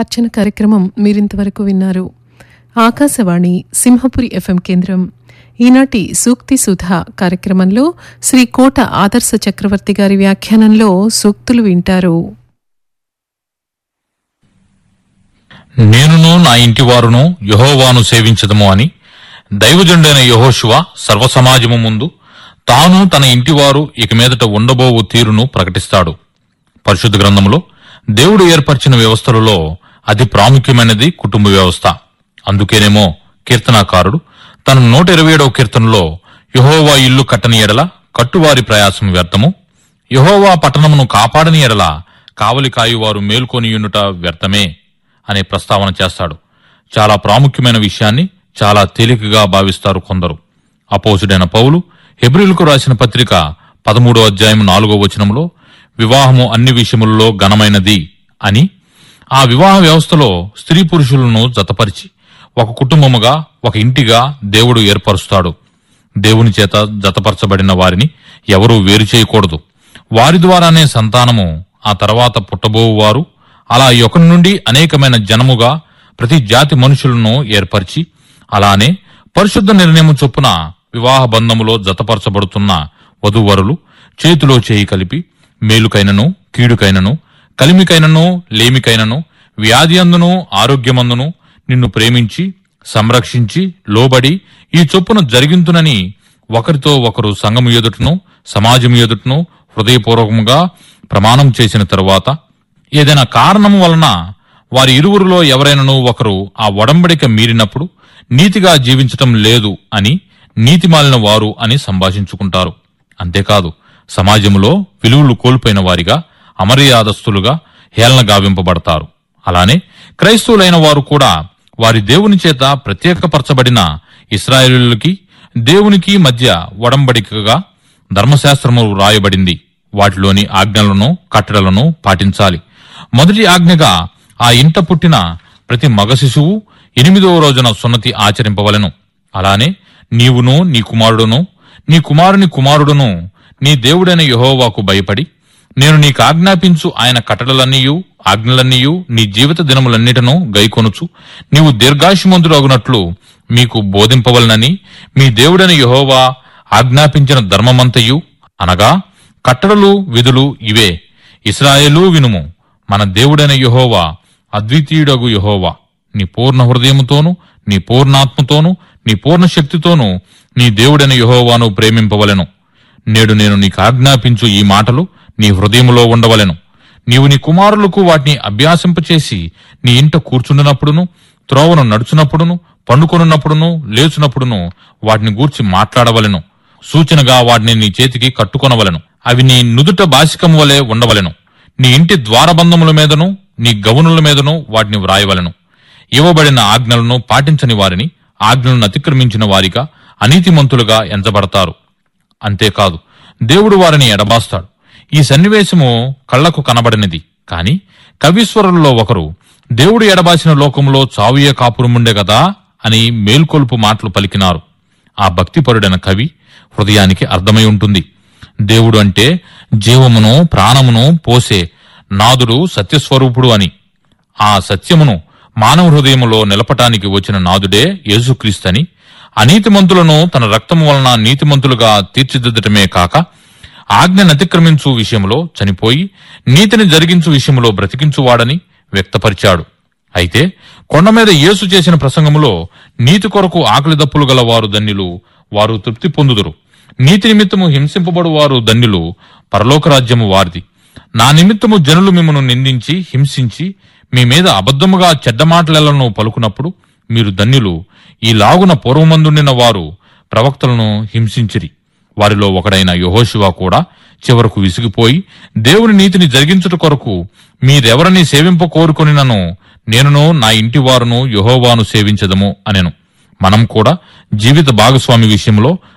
అర్చన కార్యక్రమం మీరింతవరకు విన్నారు. ఆకాశవాణి సింహపురి FM కేంద్రం. ఈనాటి సూక్తి సుధా కార్యక్రమంలో శ్రీ కోట ఆదర్శ చక్రవర్తి గారి వ్యాఖ్యానంలో సూక్తులు వింటారు. నేనును నా ఇంటివారును యెహోవాను సేవించదము అని దైవజనుడైన యెహోషువ సర్వసమాజము ముందు తాను తన ఇంటివారు ఇక మీదట ఉండబోవు తీరును ప్రకటిస్తాడు. పరిశుద్ధ గ్రంథంలో దేవుడు ఏర్పరిచిన వ్యవస్థలలో అతి ప్రాముఖ్యమైనది కుటుంబ వ్యవస్థ. అందుకేనేమో కీర్తనాకారుడు తన 127వ కీర్తనలో యెహోవా ఇల్లు కట్టని ఎడల కట్టువారి ప్రయాసం వ్యర్థము, యెహోవా పట్టణమును కాపాడని ఎడల కావలి కాయువారు మేల్కొనియుండుట వ్యర్థమే అనే ప్రస్తావన చేస్తాడు. చాలా ప్రాముఖ్యమైన విషయాన్ని చాలా తేలికగా భావిస్తారు కొందరు. అపోస్తుడైన పౌలు హెబ్రీయులకు రాసిన పత్రిక 13వ అధ్యాయం 4వ వచనంలో వివాహము అన్ని విషయములలో ఘనమైనది అని, ఆ వివాహ వ్యవస్థలో స్త్రీ పురుషులను జతపరిచి ఒక కుటుంబముగా ఒక ఇంటిగా దేవుడు ఏర్పరుస్తాడు. దేవుని చేత జతపరచబడిన వారిని ఎవరూ వేరు చేయకూడదు. వారి ద్వారానే సంతానము, ఆ తర్వాత పుట్టబోవువారు, అలా ఒకరి నుండి అనేకమైన జనముగా ప్రతి జాతి మనుషులను ఏర్పరిచి, అలానే పరిశుద్ధ నిర్ణయము చొప్పున వివాహ బంధములో జతపరచబడుతున్న వధూవరులు చేతిలో చేయి కలిపి మేలుకైనను కీడుకైనను కలిమికైనను లేమికైనను వ్యాధి అందును ఆరోగ్యమందును నిన్ను ప్రేమించి సంరక్షించి లోబడి ఈ చొప్పున జరిగింతునని ఒకరితో ఒకరు సంఘము ఎదుటను సమాజం ఎదుటను హృదయపూర్వకముగా ప్రమాణం చేసిన తరువాత ఏదైనా కారణము వలన వారి ఇరువురిలో ఎవరైనాను ఒకరు ఆ ఒడంబడిక మీరినప్పుడు నీతిగా జీవించటం లేదు అని నీతిమాలిన వారు అని సంభాషించుకుంటారు. అంతేకాదు సమాజంలో విలువలు కోల్పోయిన వారిగా, అమర్యాదస్తులుగా హేళన గావింపబడతారు. అలానే క్రైస్తవులైన వారు కూడా వారి దేవుని చేత ప్రత్యేకపరచబడిన ఇశ్రాయేలీయులకి దేవునికి మధ్య ఒడంబడికగా ధర్మశాస్త్రము రాయబడింది. వాటిలోని ఆజ్ఞలను కట్టడలను పాటించాలి. మొదటి ఆజ్ఞగా ఆ ఇంట పుట్టిన ప్రతి మగ శిశువు 8వ రోజున సున్నతి ఆచరింపవలెను. అలానే నీవును నీ కుమారుడును నీ కుమారుని కుమారుడును నీ దేవుడైన యెహోవాకు భయపడి నేను నీకు ఆజ్ఞాపించు ఆయన కట్టడలన్నీయు ఆజ్ఞలన్నీయు నీ జీవిత దినములన్నిటను గైకొనుచు నీవు దీర్ఘాయుష్మంతుడగునట్లు మీకు బోధింపవలనని మీ దేవుడైన యెహోవా ఆజ్ఞాపించిన ధర్మమంతయు అనగా కట్టడలు విధులు ఇవే. ఇశ్రాయేలు వినుము, మన దేవుడైన యెహోవా అద్వితీయుడగు యెహోవా. నీ పూర్ణ హృదయముతోను నీ పూర్ణాత్మతోను నీ పూర్ణ శక్తితోనూ నీ దేవుడైన యెహోవాను ప్రేమింపవలెను. నేడు నేను నీకు ఆజ్ఞాపించు ఈ మాటలు నీ హృదయములో ఉండవలెను. నీవు నీ కుమారులకు వాటిని అభ్యాసింపచేసి నీ ఇంట కూర్చుండినప్పుడును త్రోవను నడుచునప్పుడును పండుకొనున్నప్పుడును లేచునప్పుడును వాటిని గూర్చి మాట్లాడవలెను. సూచనగా వాటిని నీ చేతికి కట్టుకొనవలెను. అవి నీ నుదుట బాసికము వలె ఉండవలెను. నీ ఇంటి ద్వారబంధముల మీదను నీ గవనుల మీదను వాటిని వ్రాయవలెను. ఇవ్వబడిన ఆజ్ఞలను పాటించని వారిని ఆజ్ఞలను అతిక్రమించిన వారిగా అనీతిమంతులుగా ఎంచబడతారు. అంతేకాదు దేవుడు వారిని ఎడబాస్తాడు. ఈ సన్నివేశము కళ్లకు కనబడినది. కాని కవీశ్వరులలో ఒకరు దేవుడు ఎడబాసిన లోకములో చావుయే కాపురముండే గదా అని మేల్కొల్పు మాటలు పలికినారు. ఆ భక్తిపరుడైన కవి హృదయానికి అర్థమై ఉంటుంది. దేవుడు అంటే జీవమును ప్రాణమును పోసే నాదుడు సత్యస్వరూపుడు అని. ఆ సత్యమును మానవ హృదయములో నిలపటానికి వచ్చిన నాదుడే యేసుక్రీస్తని, అనీతిమంతులను తన రక్తము వలన నీతిమంతులుగా తీర్చిదిద్దటమే కాక ఆజ్ఞను అతిక్రమించు విషయంలో చనిపోయి నీతిని జరిగించు విషయంలో బ్రతికించువాడని వ్యక్తపరిచాడు. అయితే కొండ మీద యేసు చేసిన ప్రసంగములో నీతి కొరకు ఆకలి దప్పులు గల వారు ధన్యులు, వారు తృప్తి పొందుదురు. నీతి నిమిత్తము హింసింపబడు వారు ధన్యులు, పరలోక రాజ్యము వారిది. నా నిమిత్తము జనులు మిమ్మను నిందించి హింసించి మీ మీద అబద్ధముగా చెడ్డ మాటలను పలుకున్నప్పుడు మీరు ధన్యులు. ఈ లాగున పూర్వమందుండిన వారు ప్రవక్తలను హింసించిరి. వారిలో ఒకడైన యెహోషువ కూడా చివరకు విసిగిపోయి దేవుని నీతిని జరిగించుట కొరకు మీరెవరిని సేవింప కోరుకొనినను నేనును నా ఇంటి వారును యెహోవాను సేవించదము అనెను. మనం కూడా జీవిత భాగస్వామి విషయంలో